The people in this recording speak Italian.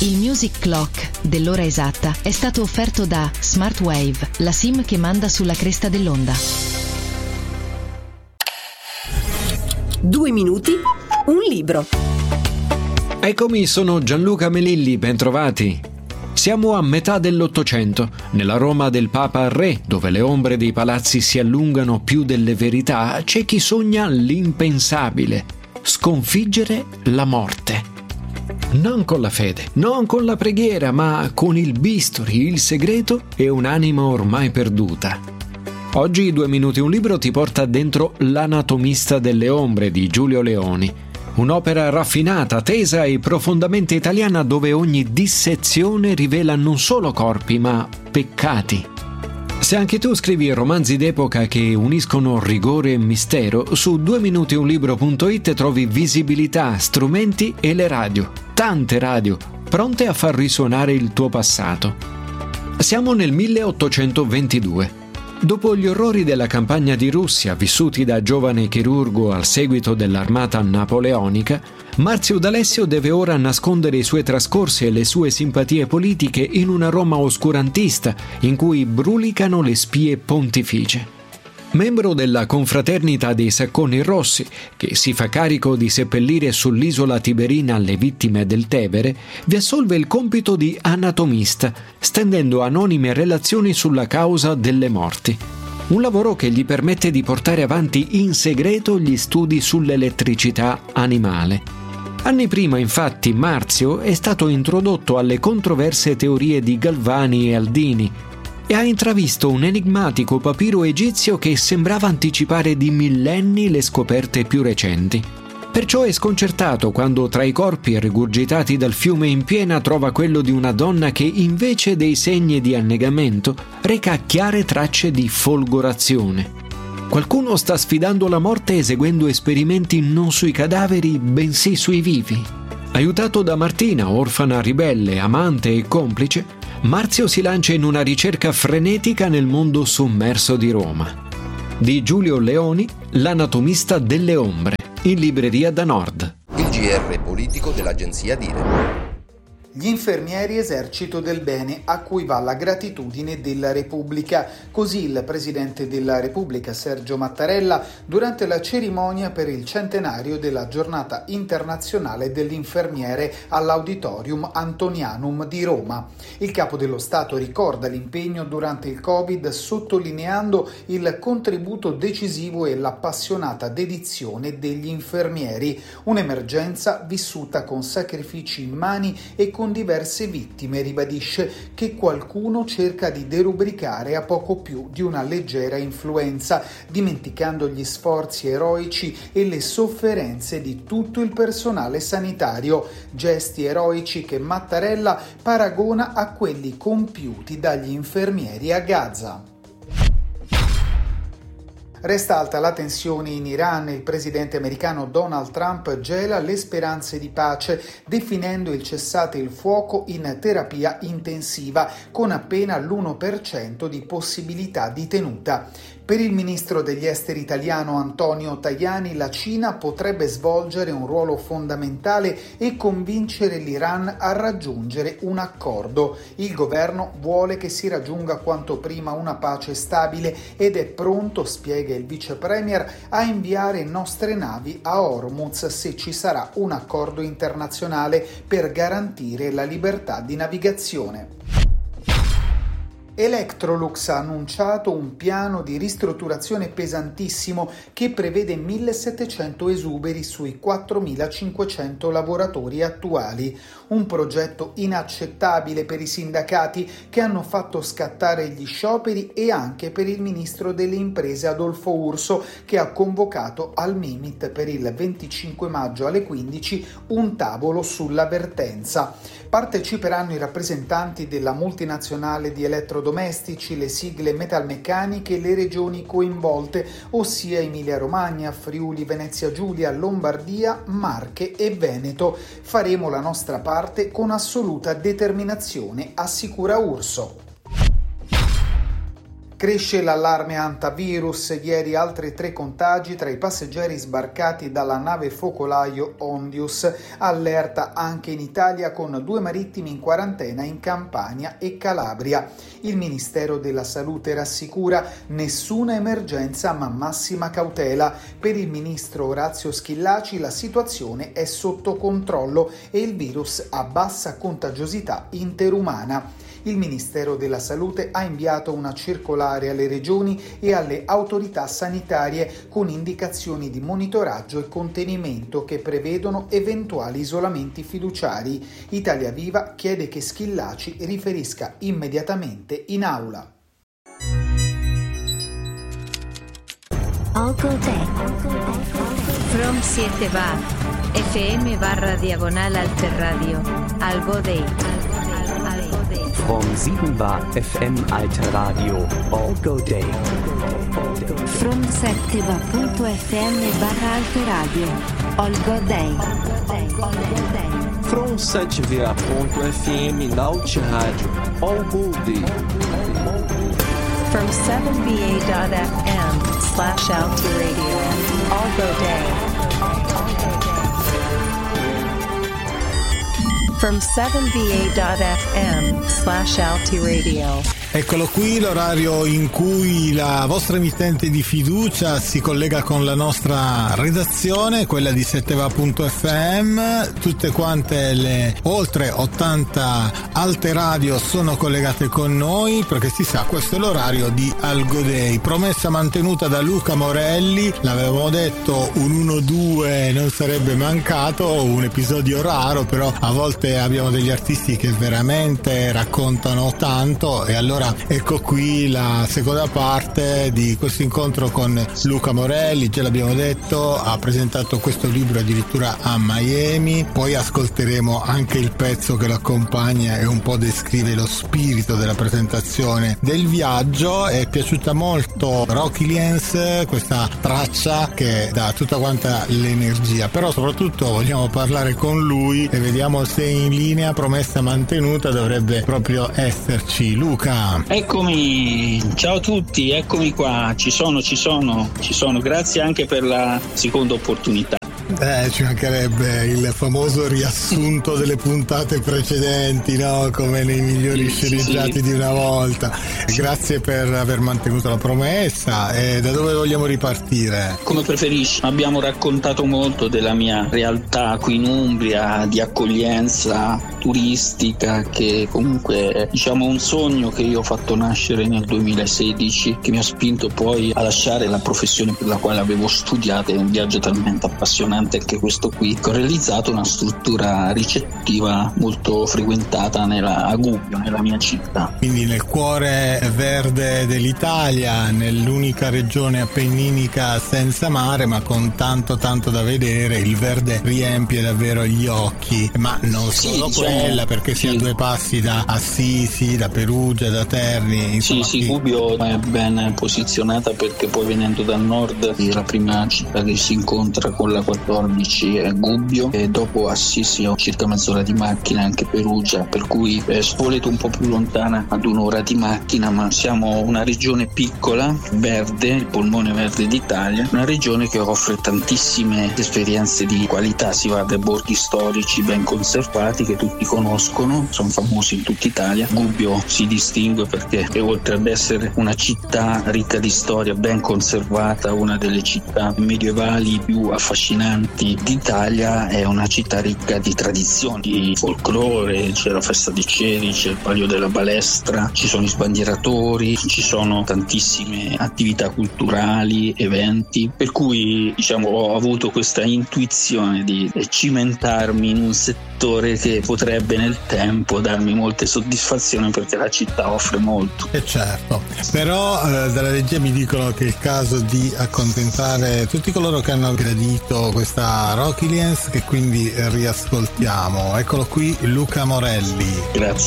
Il Music Clock dell'ora esatta è stato offerto da Smartwave, la SIM che manda sulla cresta dell'onda. 2 minuti, un libro. Eccomi, sono Gianluca Melilli, bentrovati. Siamo a metà dell'Ottocento, nella Roma del Papa Re, dove le ombre dei palazzi si allungano più delle verità, c'è chi sogna l'impensabile: sconfiggere la morte. Non con la fede, non con la preghiera, ma con il bisturi, il segreto e un'anima ormai perduta. Oggi 2 minuti un libro ti porta dentro L'anatomista delle ombre di Giulio Leoni, un'opera raffinata, tesa e profondamente italiana dove ogni dissezione rivela non solo corpi ma peccati. Se anche tu scrivi romanzi d'epoca che uniscono rigore e mistero, su 2minutiunlibro.it trovi visibilità, strumenti e le radio, tante radio, pronte a far risuonare il tuo passato. Siamo nel 1822. Dopo gli orrori della campagna di Russia, vissuti da giovane chirurgo al seguito dell'armata napoleonica, Marzio D'Alessio deve ora nascondere i suoi trascorsi e le sue simpatie politiche in una Roma oscurantista in cui brulicano le spie pontificie. Membro della confraternita dei Sacconi Rossi, che si fa carico di seppellire sull'isola tiberina le vittime del Tevere, vi assolve il compito di anatomista, stendendo anonime relazioni sulla causa delle morti. Un lavoro che gli permette di portare avanti in segreto gli studi sull'elettricità animale. Anni prima, infatti, Marzio è stato introdotto alle controverse teorie di Galvani e Aldini e ha intravisto un enigmatico papiro egizio che sembrava anticipare di millenni le scoperte più recenti. Perciò è sconcertato quando tra i corpi rigurgitati dal fiume in piena trova quello di una donna che, invece dei segni di annegamento, reca chiare tracce di folgorazione. Qualcuno sta sfidando la morte eseguendo esperimenti non sui cadaveri, bensì sui vivi. Aiutato da Martina, orfana ribelle, amante e complice, Marzio si lancia in una ricerca frenetica nel mondo sommerso di Roma. Di Giulio Leoni, L'anatomista delle ombre, in libreria da Nord. Il GR politico dell'agenzia Dire. Gli infermieri esercito del bene a cui va la gratitudine della Repubblica. Così il Presidente della Repubblica Sergio Mattarella durante la cerimonia per il centenario della Giornata Internazionale dell'Infermiere all'Auditorium Antonianum di Roma. Il Capo dello Stato ricorda l'impegno durante il Covid sottolineando il contributo decisivo e l'appassionata dedizione degli infermieri, un'emergenza vissuta con sacrifici immani e con diverse vittime. Ribadisce che qualcuno cerca di derubricare a poco più di una leggera influenza, dimenticando gli sforzi eroici e le sofferenze di tutto il personale sanitario, gesti eroici che Mattarella paragona a quelli compiuti dagli infermieri a Gaza. Resta alta la tensione in Iran. Il presidente americano Donald Trump gela le speranze di pace, definendo il cessate il fuoco in terapia intensiva, con appena l'1% di possibilità di tenuta. Per il ministro degli esteri italiano Antonio Tajani, la Cina potrebbe svolgere un ruolo fondamentale e convincere l'Iran a raggiungere un accordo. Il governo vuole che si raggiunga quanto prima una pace stabile ed è pronto, spiega il vice premier, a inviare nostre navi a Hormuz se ci sarà un accordo internazionale per garantire la libertà di navigazione. Electrolux ha annunciato un piano di ristrutturazione pesantissimo che prevede 1.700 esuberi sui 4.500 lavoratori attuali. Un progetto inaccettabile per i sindacati che hanno fatto scattare gli scioperi e anche per il ministro delle imprese Adolfo Urso, che ha convocato al Mimit per il 25 maggio alle 15 un tavolo sulla vertenza. Parteciperanno i rappresentanti della multinazionale di elettrodomestici, le sigle metalmeccaniche e le regioni coinvolte, ossia Emilia-Romagna, Friuli, Venezia Giulia, Lombardia, Marche e Veneto. Faremo la nostra parte con assoluta determinazione, assicura Urso. Cresce l'allarme antivirus, ieri altri 3 contagi tra i passeggeri sbarcati dalla nave focolaio Ondius, allerta anche in Italia con 2 marittimi in quarantena in Campania e Calabria. Il Ministero della Salute rassicura nessuna emergenza ma massima cautela. Per il ministro Orazio Schillaci la situazione è sotto controllo e il virus ha bassa contagiosità interumana. Il Ministero della Salute ha inviato una circolare alle regioni e alle autorità sanitarie con indicazioni di monitoraggio e contenimento che prevedono eventuali isolamenti fiduciari. Italia Viva chiede che Schillaci riferisca immediatamente in aula. From 7 bar FM/Alterradio Algo Day. From 7 bar FM Alterradio Algo Day. From 7va.fm/Alterradio Algo Day. From 7va.fm Alterradio Algo Day. From 7va.fm/Alterradio Algo Day. From 7va.fm/Altiradio. Eccolo qui l'orario in cui la vostra emittente di fiducia si collega con la nostra redazione, quella di 7va.fm. Tutte quante le oltre 80 alte radio sono collegate con noi perché si sa, questo è l'orario di Algo Day, promessa mantenuta da Luca Morelli. L'avevamo detto, un 1-2 non sarebbe mancato, un episodio raro, però a volte abbiamo degli artisti che veramente raccontano tanto, e allora ecco qui la seconda parte di questo incontro con Luca Morelli. Già l'abbiamo detto, ha presentato questo libro addirittura a Miami, poi ascolteremo anche il pezzo che lo accompagna e un po' descrive lo spirito della presentazione del viaggio. È piaciuta molto Rockylians, questa traccia che dà tutta quanta l'energia, però soprattutto vogliamo parlare con lui e vediamo se in linea, promessa mantenuta, dovrebbe proprio esserci. Luca. Eccomi, ciao a tutti, eccomi qua, ci sono, grazie anche per la seconda opportunità. Ci mancherebbe il famoso riassunto delle puntate precedenti, no? Come nei migliori sceneggiati di una volta. Grazie per aver mantenuto la promessa. E da dove vogliamo ripartire? Come preferisci. Abbiamo raccontato molto della mia realtà qui in Umbria, di accoglienza turistica, che comunque è, diciamo, un sogno che io ho fatto nascere nel 2016, che mi ha spinto poi a lasciare la professione per la quale avevo studiato. È un viaggio talmente appassionante anche questo qui, che ho realizzato una struttura ricettiva molto frequentata a Gubbio, nella mia città. Quindi nel cuore verde dell'Italia, nell'unica regione appenninica senza mare, ma con tanto da vedere. Il verde riempie davvero gli occhi, ma non solo quella, perché si ha 2 passi da Assisi, da Perugia, da Terni. Insomma, sì, Gubbio è ben posizionata perché poi venendo dal nord è la prima città che si incontra con la 14 è Gubbio, e dopo Assisi ho circa mezz'ora di macchina, anche Perugia, per cui Spoleto un po' più lontana, ad 1 ora di macchina, ma siamo una regione piccola, verde, il polmone verde d'Italia, una regione che offre tantissime esperienze di qualità. Si va dai borghi storici ben conservati che tutti conoscono, sono famosi in tutta Italia. Gubbio si distingue perché oltre ad essere una città ricca di storia, ben conservata, una delle città medievali più affascinanti d'Italia, è una città ricca di tradizioni, di folklore. C'è la festa dei ceri, c'è il palio della balestra, ci sono i sbandieratori, ci sono tantissime attività culturali, eventi, per cui diciamo ho avuto questa intuizione di cimentarmi in un settore che potrebbe nel tempo darmi molte soddisfazioni, perché la città offre molto. E certo, però dalla regia mi dicono che è il caso di accontentare tutti coloro che hanno gradito questa Rockylians, che quindi riascoltiamo. Eccolo qui Luca Morelli. Grazie.